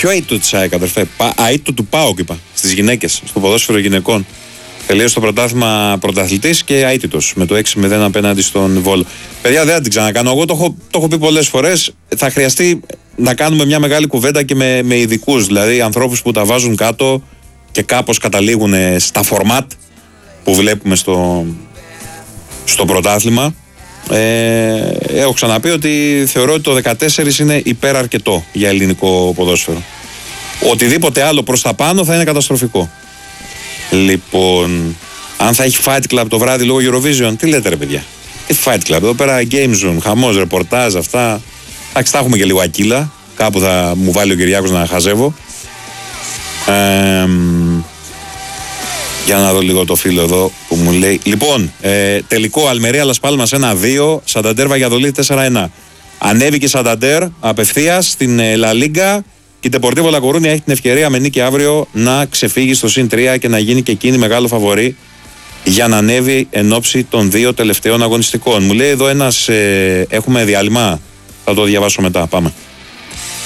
Ποιο αίτητο της ΑΕΚ, αδερφέ? Αίτητο του ΠΑΟΚ, είπα. Στις γυναίκες, στο ποδόσφαιρο γυναικών. Τελείωσε το πρωτάθλημα πρωταθλητής και αίτητος με το 6-0 απέναντι στον Βόλο. Παιδιά, δεν θα την ξανακάνω. Εγώ το έχω πει πολλές φορές. Θα χρειαστεί να κάνουμε μια μεγάλη κουβέντα και με ειδικούς. Δηλαδή, ανθρώπους που τα βάζουν κάτω και κάπως καταλήγουν στα φορμάτ που βλέπουμε στο πρωτάθλημα. Έχω ξαναπεί ότι θεωρώ ότι το 14 είναι υπεραρκετό για ελληνικό ποδόσφαιρο. Οτιδήποτε άλλο προς τα πάνω θα είναι καταστροφικό. Λοιπόν, αν θα έχει Fight Club το βράδυ λόγω Eurovision, τι λέτε ρε παιδιά? Τι Fight Club, εδώ πέρα Game Zoom, χαμός, ρεπορτάζ, αυτά. Εντάξει, θα έχουμε και λίγο ακύλα. Κάπου θα μου βάλει ο Κυριάκος να χαζεύω. Για να δω λίγο το φίλο εδώ που μου λέει. Λοιπόν, τελικό Αλμερία Λας Πάλμας 1-2, Σανταντέρ Βαγιαδολίδη 4-1. Ανέβηκε Σανταντέρ απευθείας στην La Liga και η Ντεπορτίβο La Coruña έχει την ευκαιρία με νίκη αύριο να ξεφύγει στο συν 3 και να γίνει και εκείνη μεγάλο φαβορί για να ανέβει εν ώψη των 2 τελευταίων αγωνιστικών. Μου λέει εδώ ένας, έχουμε διάλειμμα, θα το διαβάσω μετά, πάμε.